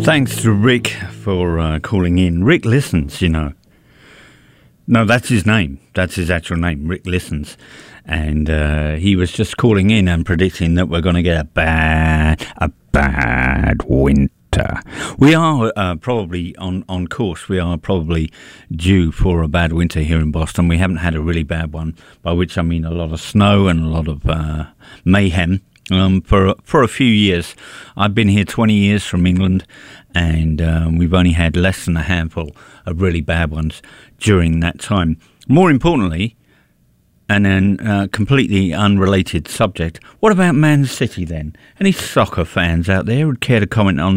Thanks to Rick for calling in. Rick listens, you know. No, that's his name. That's his actual name. Rick listens. And he was just calling in and predicting that we're going to get a bad winter. We are probably on course. We are probably due for a bad winter here in Boston. We haven't had a really bad one, by which I mean a lot of snow and a lot of mayhem. For a few years. I've been here 20 years from England, and we've only had less than a handful of really bad ones during that time. More importantly, and then completely unrelated subject, what about Man City then? Any soccer fans out there who'd care to comment on